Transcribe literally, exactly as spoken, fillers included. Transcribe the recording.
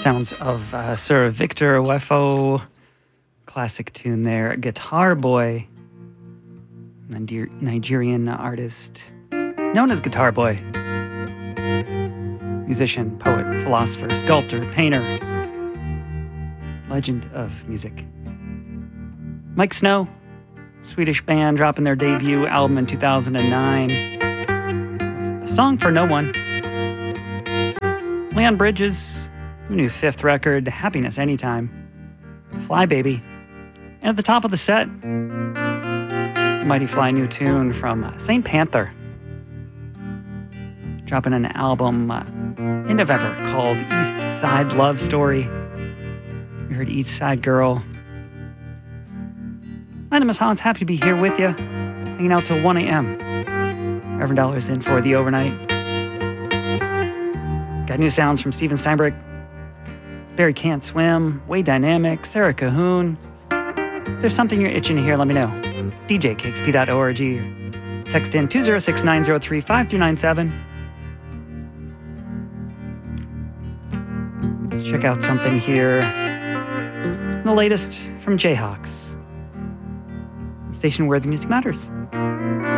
Sounds of uh, Sir Victor Wefo. Classic tune there. Guitar Boy. Niger- Nigerian artist known as Guitar Boy. Musician, poet, philosopher, sculptor, painter. Legend of music. Mike Snow. Swedish band dropping their debut album in two thousand nine. A Song for No One. Leon Bridges. New fifth record, Happiness Anytime. Fly Baby. And at the top of the set, Mighty Fly new tune from Saint Panther. Dropping an album uh, in November called East Side Love Story. We heard East Side Girl. My name is Hans, happy to be here with you, hanging out till one a.m. Reverend Dollar's in for the overnight. Got new sounds from Steven Steinberg, Barry Can't Swim, Way Dynamic, Sarah Cahoon. If there's something you're itching to hear, let me know. D J K X P dot org. Text in two zero six nine zero three five two nine seven. Let's check out something here. The latest from Jayhawks. Station where the music matters.